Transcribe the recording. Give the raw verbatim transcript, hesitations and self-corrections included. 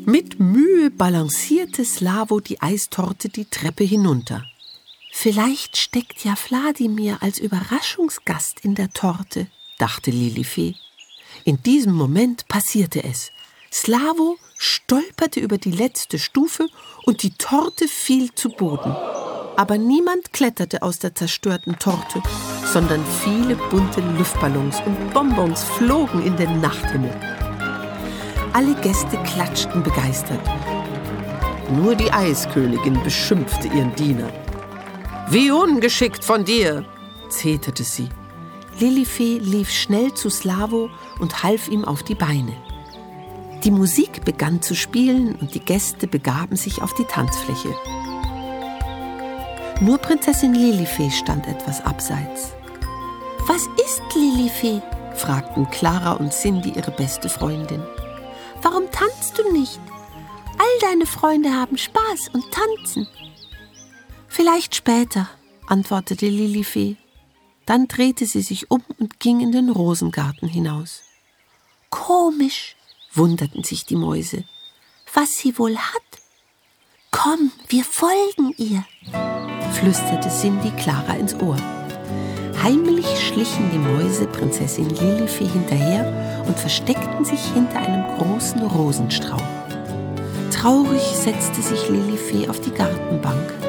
Mit Mühe balancierte Slavo die Eistorte die Treppe hinunter. »Vielleicht steckt ja Wladimir als Überraschungsgast in der Torte«, dachte Lilifee. In diesem Moment passierte es. Slavo stolperte über die letzte Stufe und die Torte fiel zu Boden. Aber niemand kletterte aus der zerstörten Torte, sondern viele bunte Luftballons und Bonbons flogen in den Nachthimmel. Alle Gäste klatschten begeistert. Nur die Eiskönigin beschimpfte ihren Diener. »Wie ungeschickt von dir«, zeterte sie. Lilifee lief schnell zu Slavo und half ihm auf die Beine. Die Musik begann zu spielen und die Gäste begaben sich auf die Tanzfläche. Nur Prinzessin Lilifee stand etwas abseits. »Was ist, Lilifee?«, fragten Clara und Cindy ihre beste Freundin. »Warum tanzt du nicht? All deine Freunde haben Spaß und tanzen.« »Vielleicht später«, antwortete Lilifee. Dann drehte sie sich um und ging in den Rosengarten hinaus. »Komisch«, wunderten sich die Mäuse, »was sie wohl hat?« »Komm, wir folgen ihr«, flüsterte Cindy Clara ins Ohr. Heimlich schlichen die Mäuse Prinzessin Lilifee hinterher und versteckten sich hinter einem großen Rosenstrauch. Traurig setzte sich Lilifee auf die Gartenbank